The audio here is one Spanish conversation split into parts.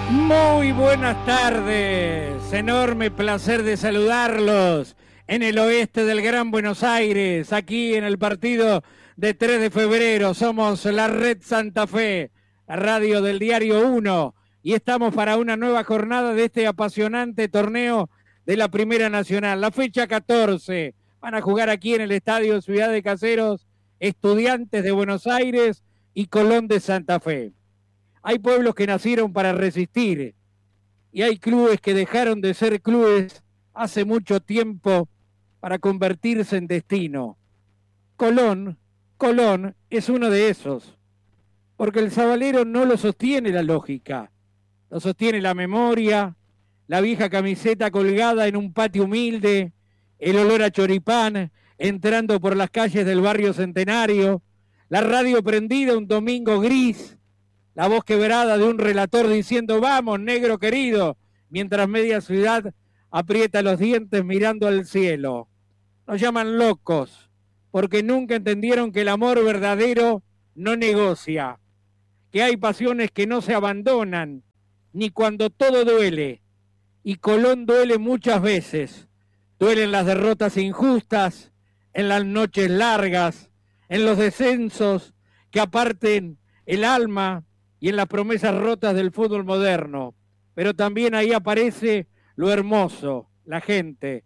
Muy buenas tardes, enorme placer de saludarlos en el oeste del Gran Buenos Aires, aquí en el partido de 3 de febrero. Somos la Red Santa Fe, la radio del Diario 1, y estamos para una nueva jornada de este apasionante torneo de la Primera Nacional. La fecha 14, van a jugar aquí en el Estadio Ciudad de Caseros, Estudiantes de Buenos Aires y Colón de Santa Fe. Hay pueblos que nacieron para resistir y hay clubes que dejaron de ser clubes hace mucho tiempo para convertirse en destino. Colón es uno de esos, porque el sabalero no lo sostiene la lógica, lo sostiene la memoria, la vieja camiseta colgada en un patio humilde, el olor a choripán entrando por las calles del barrio Centenario, la radio prendida un domingo gris, la voz quebrada de un relator diciendo vamos negro querido, mientras media ciudad aprieta los dientes mirando al cielo. Nos llaman locos porque nunca entendieron que el amor verdadero no negocia, que hay pasiones que no se abandonan ni cuando todo duele, y Colón duele muchas veces. Duelen las derrotas injustas, en las noches largas, en los descensos que aparten el alma y en las promesas rotas del fútbol moderno. Pero también ahí aparece lo hermoso, la gente,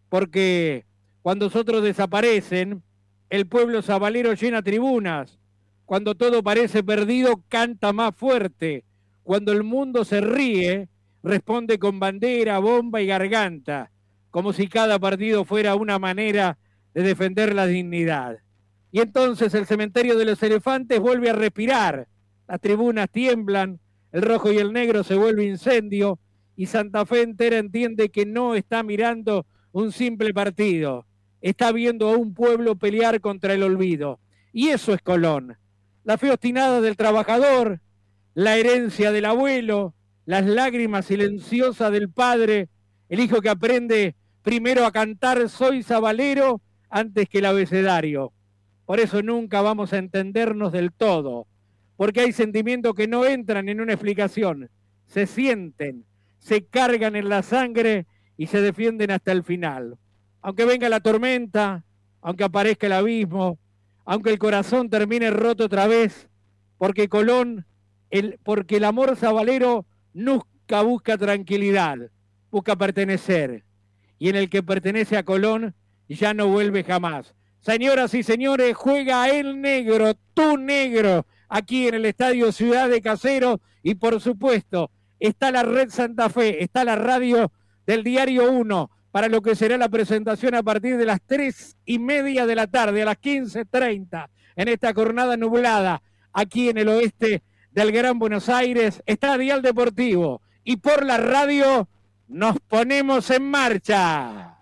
porque cuando otros desaparecen, el pueblo sabalero llena tribunas. Cuando todo parece perdido, canta más fuerte. Cuando el mundo se ríe, responde con bandera, bomba y garganta, como si cada partido fuera una manera de defender la dignidad. Y entonces el cementerio de los elefantes vuelve a respirar. Las tribunas tiemblan, el rojo y el negro se vuelve incendio y Santa Fe entera entiende que no está mirando un simple partido, está viendo a un pueblo pelear contra el olvido. Y eso es Colón, la fe obstinada del trabajador, la herencia del abuelo, las lágrimas silenciosas del padre, el hijo que aprende primero a cantar soy sabalero antes que el abecedario. Por eso nunca vamos a entendernos del todo, porque hay sentimientos que no entran en una explicación, se sienten, se cargan en la sangre y se defienden hasta el final. Aunque venga la tormenta, aunque aparezca el abismo, aunque el corazón termine roto otra vez, porque porque el amor sabalero nunca busca tranquilidad, busca pertenecer, y en el que pertenece a Colón ya no vuelve jamás. Señoras y señores, juega el negro, tu negro, aquí en el Estadio Ciudad de Caseros, y por supuesto está la Red Santa Fe, está la radio del Diario 1 para lo que será la presentación a partir de las 3:30 de la tarde, a las 15:30, en esta jornada nublada aquí en el oeste del Gran Buenos Aires. Está Dial Deportivo y por la radio nos ponemos en marcha.